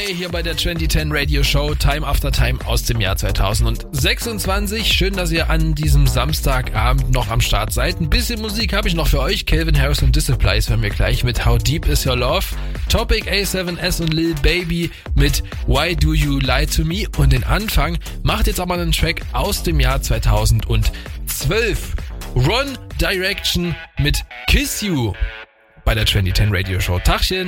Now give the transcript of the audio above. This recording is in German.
Friday hier bei der 2010 Radio Show Time After Time aus dem Jahr 2026. Schön, dass ihr an diesem Samstagabend noch am Start seid. Ein bisschen Musik habe ich noch für euch. Calvin Harris und Disciplies hören wir gleich mit How Deep Is Your Love. Topic A7S und Lil Baby mit Why Do You Lie To Me. Und den Anfang macht jetzt aber einen Track aus dem Jahr 2012. One Direction mit Kiss You bei der 2010 Radio Show. Tachchen!